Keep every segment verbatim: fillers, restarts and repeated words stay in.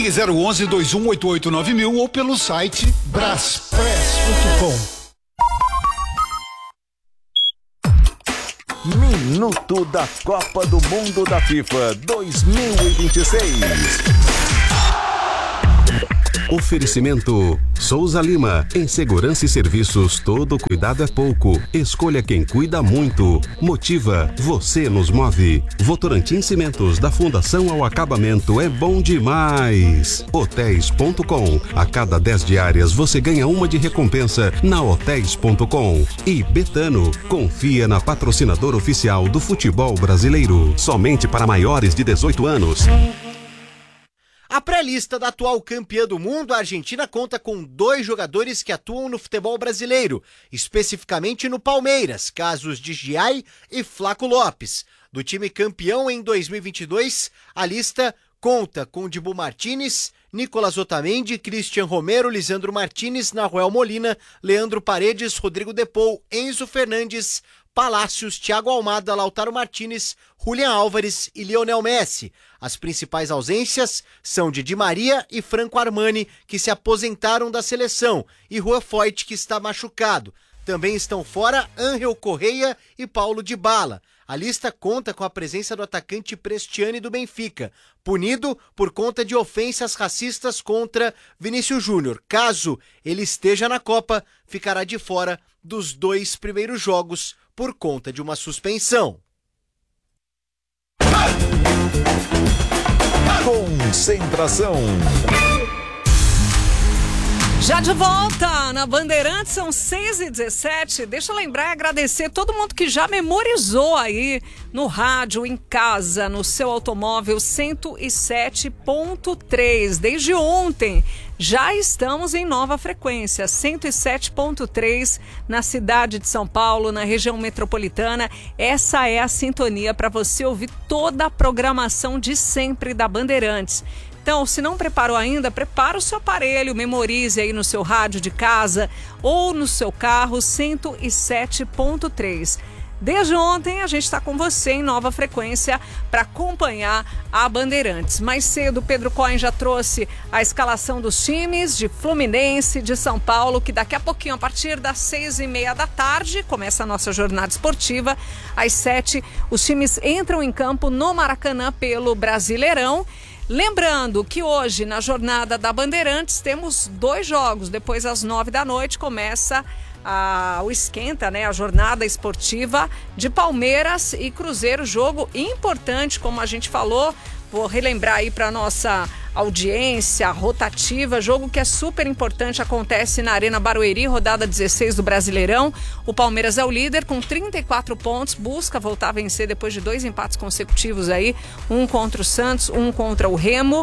Ligue zero onze, dois um oito oito nove mil ou pelo site braspress ponto com. Minuto da Copa do Mundo da FIFA dois mil e vinte e seis. Oferecimento Souza Lima. Em segurança e serviços, todo cuidado é pouco. Escolha quem cuida muito. Motiva, você nos move. Votorantim Cimentos, da Fundação ao Acabamento, é bom demais. Hotéis ponto com. A cada dez diárias você ganha uma de recompensa na hotéis ponto com. E Betano, confia na patrocinadora oficial do futebol brasileiro. Somente para maiores de dezoito anos. A pré-lista da atual campeã do mundo, a Argentina conta com dois jogadores que atuam no futebol brasileiro, especificamente no Palmeiras, casos de Giai e Flaco Lopes. Do time campeão em dois mil e vinte e dois, a lista conta com Dibu Martínez, Nicolas Otamendi, Cristian Romero, Lisandro Martínez, Nahuel Molina, Leandro Paredes, Rodrigo Depou, Enzo Fernandes, Palácios, Thiago Almada, Lautaro Martínez, Julián Álvares e Lionel Messi. As principais ausências são de Di Maria e Franco Armani, que se aposentaram da seleção, e Juan Foyt, que está machucado. Também estão fora Ángel Correia e Paulo Dybala. A lista conta com a presença do atacante Prestiani do Benfica, punido por conta de ofensas racistas contra Vinícius Júnior. Caso ele esteja na Copa, ficará de fora dos dois primeiros jogos por conta de uma suspensão. Concentração. Já de volta na Bandeirantes, são seis e dezessete. Deixa eu lembrar e agradecer todo mundo que já memorizou aí no rádio, em casa, no seu automóvel cento e sete ponto três. Desde ontem já estamos em nova frequência, cento e sete ponto três na cidade de São Paulo, na região metropolitana. Essa é a sintonia para você ouvir toda a programação de sempre da Bandeirantes. Então, se não preparou ainda, prepara o seu aparelho, memorize aí no seu rádio de casa ou no seu carro cento e sete ponto três. Desde ontem a gente está com você em nova frequência para acompanhar a Bandeirantes. Mais cedo, Pedro Cohen já trouxe a escalação dos times de Fluminense, de São Paulo, que daqui a pouquinho, a partir das seis e meia da tarde, começa a nossa jornada esportiva. Às sete, os times entram em campo no Maracanã pelo Brasileirão. Lembrando que hoje, na jornada da Bandeirantes, temos dois jogos. Depois, às nove da noite, começa a, o esquenta, né? A jornada esportiva de Palmeiras e Cruzeiro. Jogo importante, como a gente falou. Vou relembrar aí para nossa audiência rotativa, jogo que é super importante, acontece na Arena Barueri, rodada dezesseis do Brasileirão. O Palmeiras é o líder com trinta e quatro pontos, busca voltar a vencer depois de dois empates consecutivos aí, um contra o Santos, um contra o Remo,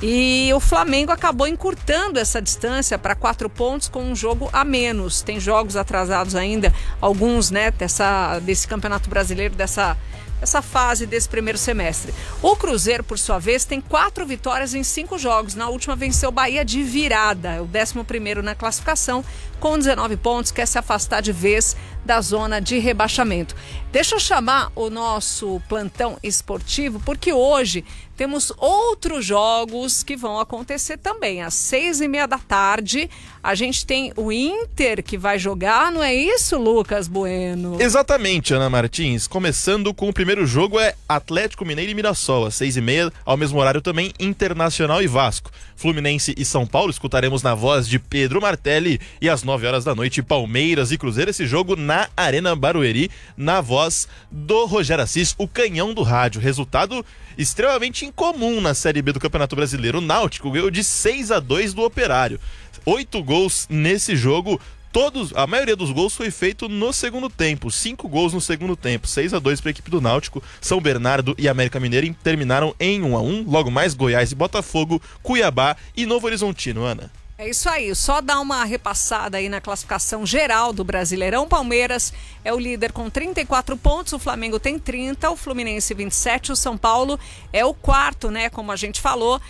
e o Flamengo acabou encurtando essa distância para quatro pontos com um jogo a menos. Tem jogos atrasados ainda, alguns, né, dessa, desse Campeonato Brasileiro, dessa essa fase desse primeiro semestre. O Cruzeiro, por sua vez, tem quatro vitórias em cinco jogos. Na última venceu o Bahia de virada, é o décimo primeiro na classificação, com dezenove pontos, quer se afastar de vez da zona de rebaixamento. Deixa eu chamar o nosso plantão esportivo, porque hoje temos outros jogos que vão acontecer também. Às seis e meia da tarde, a gente tem o Inter que vai jogar, não é isso, Lucas Bueno? Exatamente, Ana Martins. Começando com o primeiro jogo é Atlético Mineiro e Mirassol, às seis e meia, ao mesmo horário também Internacional e Vasco. Fluminense e São Paulo, escutaremos na voz de Pedro Martelli, e às nove horas da noite, Palmeiras e Cruzeiro, esse jogo na Arena Barueri, na voz do Rogério Assis, o canhão do rádio. Resultado extremamente incomum na Série B do Campeonato Brasileiro. O Náutico ganhou de seis a dois do Operário. Oito gols nesse jogo. Todos, a maioria dos gols foi feito no segundo tempo, cinco gols no segundo tempo, seis a dois para a equipe do Náutico. São Bernardo e América Mineiro terminaram em um a um, logo mais Goiás e Botafogo, Cuiabá e Novo Horizontino, Ana. É isso aí, só dar uma repassada aí na classificação geral do Brasileirão. Palmeiras é o líder com trinta e quatro pontos, o Flamengo tem trinta, o Fluminense vinte e sete, o São Paulo é o quarto, né, como a gente falou,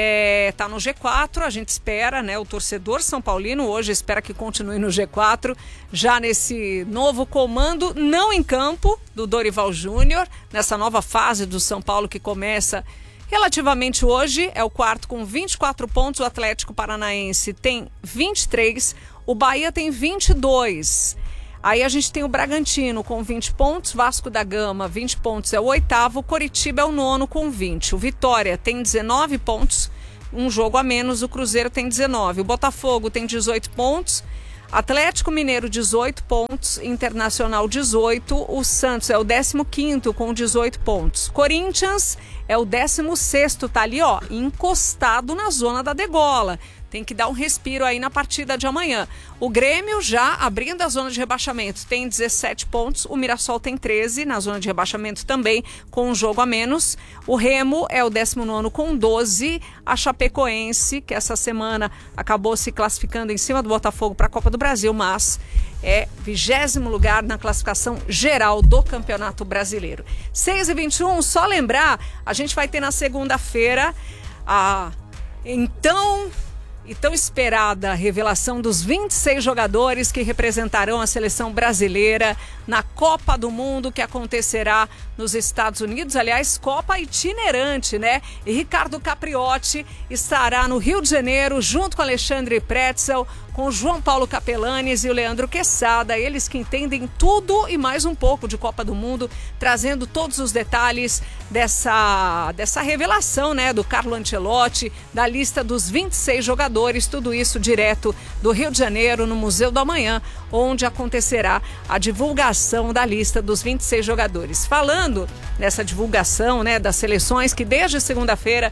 é, tá no G quatro, a gente espera, né, o torcedor são paulino hoje espera que continue no G quatro, já nesse novo comando, não em campo, do Dorival Júnior, nessa nova fase do São Paulo que começa Relativamente hoje, é o quarto com vinte e quatro pontos, o Atlético Paranaense tem vinte e três, o Bahia tem vinte e dois. Aí a gente tem o Bragantino com vinte pontos, Vasco da Gama, vinte pontos, é o oitavo, Coritiba é o nono com vinte. O Vitória tem dezenove pontos, um jogo a menos, o Cruzeiro tem dezenove. O Botafogo tem dezoito pontos, Atlético Mineiro dezoito pontos, Internacional dezoito, o Santos é o décimo quinto com dezoito pontos. Corinthians é o décimo sexto, tá ali ó, encostado na zona da degola. Tem que dar um respiro aí na partida de amanhã. O Grêmio já abrindo a zona de rebaixamento tem dezessete pontos, o Mirassol tem treze na zona de rebaixamento também com um jogo a menos. O Remo é o décimo nono com doze, a Chapecoense, que essa semana acabou se classificando em cima do Botafogo para a Copa do Brasil, mas é vigésimo lugar na classificação geral do Campeonato Brasileiro. seis e vinte e um, só lembrar, a gente vai ter na segunda-feira a então... e tão esperada revelação dos vinte e seis jogadores que representarão a seleção brasileira na Copa do Mundo, que acontecerá nos Estados Unidos. Aliás, Copa itinerante, né? E Ricardo Capriotti estará no Rio de Janeiro, junto com Alexandre Pretzel, com o João Paulo Capelanes e o Leandro Quesada, eles que entendem tudo e mais um pouco de Copa do Mundo, trazendo todos os detalhes dessa, dessa revelação, né? Do Carlo Ancelotti, da lista dos vinte e seis jogadores, tudo isso direto do Rio de Janeiro, no Museu do Amanhã, onde acontecerá a divulgação da lista dos vinte e seis jogadores. Falando nessa divulgação, né, das seleções que desde segunda-feira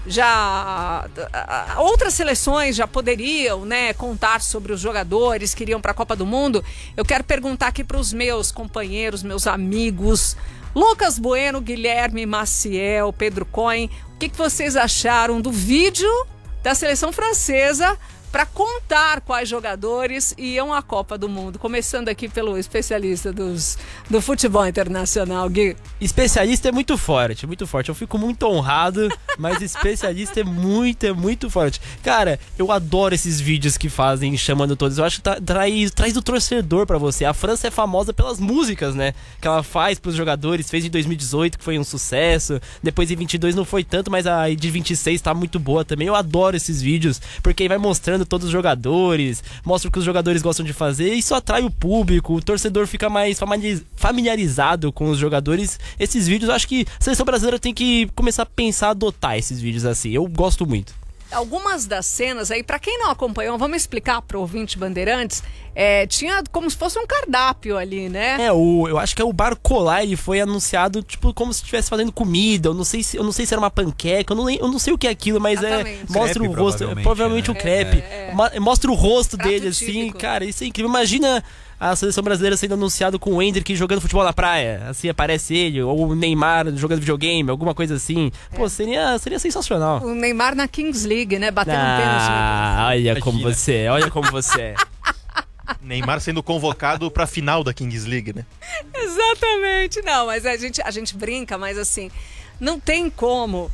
já outras seleções já poderiam, né, contar sobre os jogadores que iriam para a Copa do Mundo. Eu quero perguntar aqui para os meus companheiros, meus amigos, Lucas Bueno, Guilherme Maciel, Pedro Cohen, o que, que vocês acharam do vídeo da seleção francesa para contar quais jogadores iam à Copa do Mundo? Começando aqui pelo especialista dos, do futebol internacional, Gui. Especialista é muito forte, muito forte. Eu fico muito honrado, mas especialista é muito, é muito forte. Cara, eu adoro esses vídeos que fazem chamando todos. Eu acho que tra- traz, traz o torcedor pra você. A França é famosa pelas músicas, né? Que ela faz pros jogadores. Fez em dois mil e dezoito, que foi um sucesso. Depois em vinte e dois não foi tanto, mas a de vinte e seis tá muito boa também. Eu adoro esses vídeos, porque aí vai mostrando todos os jogadores, mostra o que os jogadores gostam de fazer, e isso atrai o público, o torcedor fica mais familiarizado com os jogadores. Esses vídeos, eu acho que a seleção brasileira tem que começar a pensar, adotar esses vídeos assim. Eu gosto muito. Algumas das cenas aí, pra quem não acompanhou, vamos explicar pro ouvinte Bandeirantes, é, tinha como se fosse um cardápio ali, né? É, o, eu acho que é o Barcolá, ele foi anunciado, tipo, como se estivesse fazendo comida. Eu não sei se, eu não sei se era uma panqueca, eu não, eu não sei o que é aquilo, mas Exatamente. é. Mostra Crepe, o rosto, provavelmente, provavelmente né? um crepe. É, é. Ma- Mostra o rosto Prato dele, assim, típico. cara, isso é incrível. Imagina a seleção brasileira sendo anunciado com o Hendrick jogando futebol na praia. Assim aparece ele, ou o Neymar jogando videogame, alguma coisa assim. Pô, seria, seria sensacional. O Neymar na Kings League, né? Batendo um pênalti. Ah, olha como você é, olha como você é. Neymar sendo convocado pra final da Kings League, né? Exatamente. Não, mas a gente, a gente brinca, mas assim, não tem como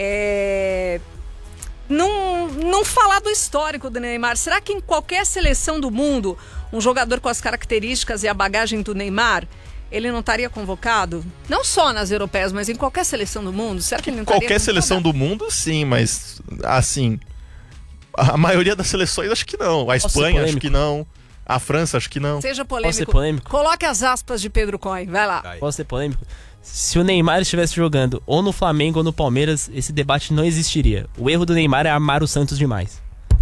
é, não, não falar do histórico do Neymar. Será que em qualquer seleção do mundo, um jogador com as características e a bagagem do Neymar, ele não estaria convocado? Não só nas europeias, mas em qualquer seleção do mundo? Será que ele não estaria Qualquer seleção do mundo, sim, mas assim, a maioria das seleções acho que não. A Posso ser Espanha acho polêmico? que não. A França acho que não. Seja Posso polêmico. ser polêmico? Coloque as aspas de Pedro Cohen, vai lá. Posso ser polêmico? Se o Neymar estivesse jogando ou no Flamengo ou no Palmeiras, esse debate não existiria. O erro do Neymar é amar o Santos demais.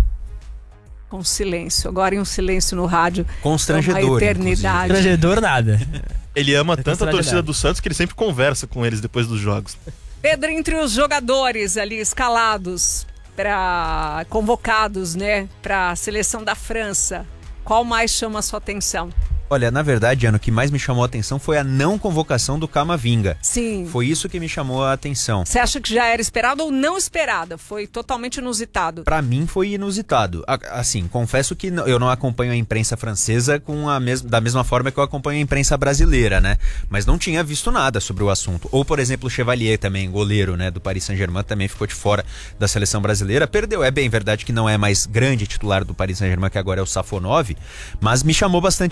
Com silêncio. Agora em um silêncio no rádio. Constrangedor, Uma eternidade. Constrangedor nada. Ele ama tanto a considerado torcida verdade. do Santos que ele sempre conversa com eles depois dos jogos. Pedro, entre os jogadores ali escalados, para convocados, né, para a seleção da França, qual mais chama a sua atenção? Olha, na verdade, Ana, o que mais me chamou a atenção foi a não convocação do Camavinga. Sim. Foi isso que me chamou a atenção. Você acha que já era esperado ou não esperada? Foi totalmente inusitado. Pra mim foi inusitado. A- Assim, confesso que n- eu não acompanho a imprensa francesa com a mes- da mesma forma que eu acompanho a imprensa brasileira, né? Mas não tinha visto nada sobre o assunto. Ou, por exemplo, o Chevalier também, goleiro, né, do Paris Saint-Germain, também ficou de fora da seleção brasileira. Perdeu, é bem verdade que não é mais grande titular do Paris Saint-Germain, que agora é o Safonov, mas me chamou bastante a atenção.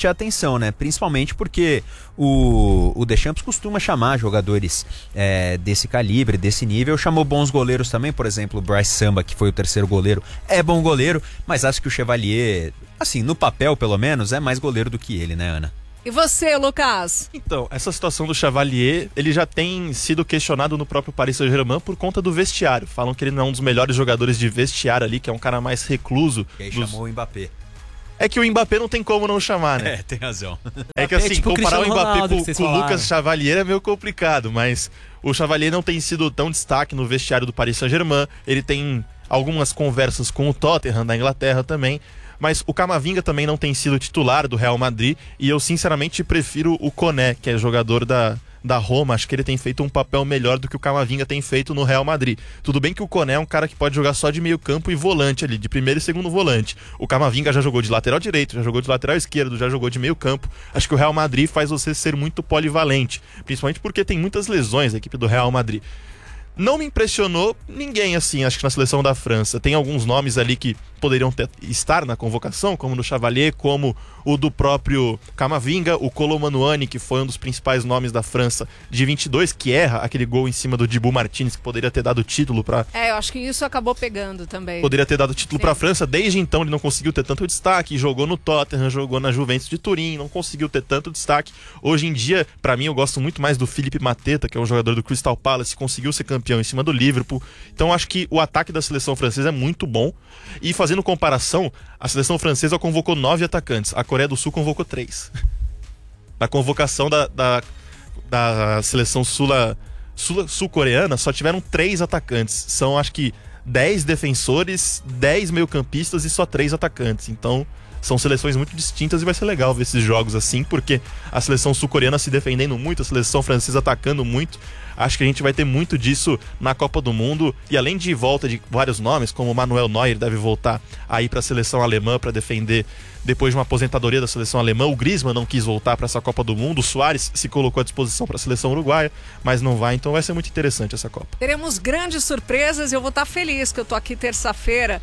seleção, né? Principalmente porque o, o Deschamps costuma chamar jogadores é, desse calibre, desse nível. Chamou bons goleiros também, por exemplo, o Bryce Samba, que foi o terceiro goleiro, é bom goleiro, mas acho que o Chevalier, assim, no papel pelo menos, é mais goleiro do que ele, né, Ana? E você, Lucas? Então, essa situação do Chevalier, ele já tem sido questionado no próprio Paris Saint-Germain por conta do vestiário. Falam que ele não é um dos melhores jogadores de vestiário ali, que é um cara mais recluso. E aí dos... chamou o Mbappé. É que o Mbappé não tem como não chamar, né? É, tem razão. É que Mbappé é assim, tipo o comparar o Cristiano Mbappé Ronaldo, com, que vocês com o falaram. Lucas Chevalier é meio complicado, mas o Chevalier não tem sido tão destaque no vestiário do Paris Saint-Germain. Ele tem algumas conversas com o Tottenham da Inglaterra também. Mas o Camavinga também não tem sido titular do Real Madrid e eu sinceramente prefiro o Koné, que é jogador da, da Roma. Acho que ele tem feito um papel melhor do que o Camavinga tem feito no Real Madrid. Tudo bem que o Koné é um cara que pode jogar só de meio campo e volante ali, de primeiro e segundo volante. O Camavinga já jogou de lateral direito, já jogou de lateral esquerdo, já jogou de meio campo. Acho que o Real Madrid faz você ser muito polivalente, principalmente porque tem muitas lesões a equipe do Real Madrid. Não me impressionou ninguém assim, acho que na seleção da França. Tem alguns nomes ali que poderiam ter, estar na convocação, como no Chevalier, como o do próprio Camavinga, o Kolo Muani, que foi um dos principais nomes da França de vinte e dois, que erra aquele gol em cima do Dibu Martinez, que poderia ter dado título para... É, eu acho que isso acabou pegando também. Poderia ter dado título Sim. para a França, desde então ele não conseguiu ter tanto destaque, jogou no Tottenham, jogou na Juventus de Turim, não conseguiu ter tanto destaque. Hoje em dia, para mim, eu gosto muito mais do Philippe Mateta, que é um jogador do Crystal Palace, conseguiu ser campeão em cima do Liverpool. Então acho que o ataque da seleção francesa é muito bom. E fazendo comparação, a seleção francesa convocou nove atacantes, a Coreia do Sul convocou três. Na convocação da, da, da seleção sul-coreana sul, sul só tiveram três atacantes. São acho que dez defensores, dez meio-campistas e só três atacantes. Então são seleções muito distintas e vai ser legal ver esses jogos assim, porque a seleção sul-coreana se defendendo muito, a seleção francesa atacando muito. Acho que a gente vai ter muito disso na Copa do Mundo. E além de volta de vários nomes, como o Manuel Neuer deve voltar aí para a seleção alemã para defender depois de uma aposentadoria da seleção alemã. O Griezmann não quis voltar para essa Copa do Mundo. O Suárez se colocou à disposição para a seleção uruguaia, mas não vai. Então vai ser muito interessante essa Copa. Teremos grandes surpresas e eu vou estar feliz que eu tô aqui terça-feira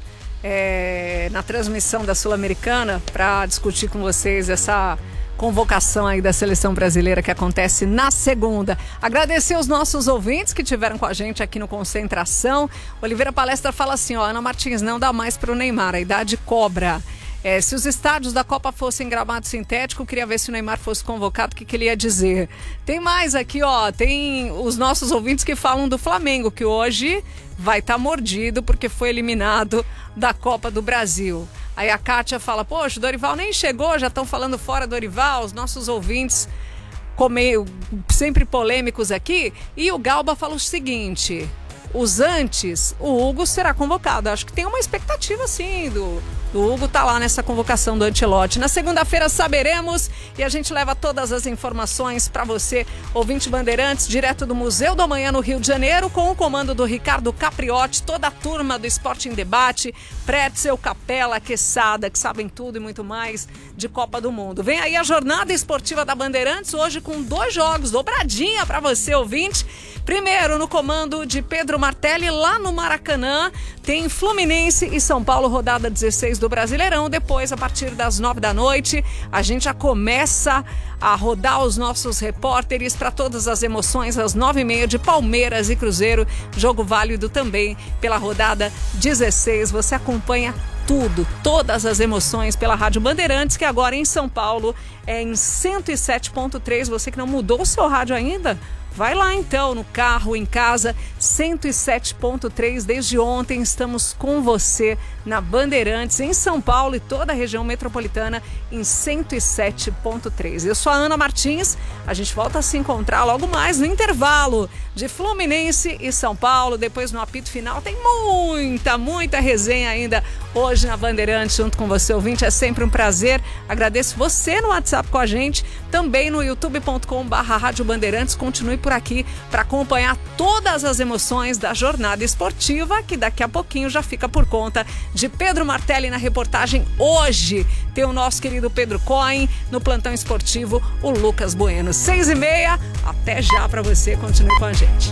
é, na transmissão da Sul-Americana para discutir com vocês essa convocação aí da seleção brasileira que acontece na segunda. Agradecer os nossos ouvintes que tiveram com a gente aqui no Concentração. Oliveira Palestra fala assim, ó, Ana Martins, não dá mais pro Neymar, a idade cobra. É, se os estádios da Copa fossem gramado sintético, queria ver se o Neymar fosse convocado, o que, que ele ia dizer. Tem mais aqui, ó, tem os nossos ouvintes que falam do Flamengo, que hoje vai estar tá mordido porque foi eliminado da Copa do Brasil. Aí a Kátia fala, poxa, o Dorival nem chegou, já estão falando fora do Dorival, os nossos ouvintes comeu, sempre polêmicos aqui. E o Galba fala o seguinte, os antes, o Hugo será convocado. Acho que tem uma expectativa sim do, do Hugo tá lá nessa convocação do Ancelotti. Na segunda-feira saberemos e a gente leva todas as informações para você, ouvinte Bandeirantes, direto do Museu do Amanhã no Rio de Janeiro, com o comando do Ricardo Capriotti, toda a turma do Esporte em Debate, Pretzel, Capela, Quesada, que sabem tudo e muito mais de Copa do Mundo. Vem aí a jornada esportiva da Bandeirantes, hoje com dois jogos, dobradinha para você, ouvinte. Primeiro, no comando de Pedro Martelli, lá no Maracanã, tem Fluminense e São Paulo, rodada dezesseis do Brasileirão. Depois, a partir das nove da noite, a gente já começa a rodar os nossos repórteres para todas as emoções, às nove e meia de Palmeiras e Cruzeiro. Jogo válido também pela rodada dezesseis. Você acompanha tudo, todas as emoções pela Rádio Bandeirantes, que agora em São Paulo é em cento e sete ponto três. Você que não mudou o seu rádio ainda, vai lá então, no carro, em casa, cento e sete ponto três. Desde ontem estamos com você na Bandeirantes, em São Paulo e toda a região metropolitana, em cento e sete ponto três. Eu sou a Ana Martins, a gente volta a se encontrar logo mais no intervalo de Fluminense e São Paulo. Depois no apito final tem muita, muita resenha ainda hoje na Bandeirantes, junto com você, ouvinte. É sempre um prazer. Agradeço você no WhatsApp com a gente, também no youtube ponto com barra Rádio Bandeirantes. Continue por aqui para acompanhar todas as emoções da jornada esportiva, que daqui a pouquinho já fica por conta de Pedro Martelli na reportagem. Hoje tem o nosso querido Pedro Cohen, no plantão esportivo o Lucas Bueno. Seis e meia, até já para você, continue com a gente.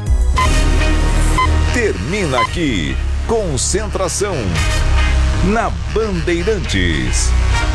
Termina aqui Concentração na Bandeirantes.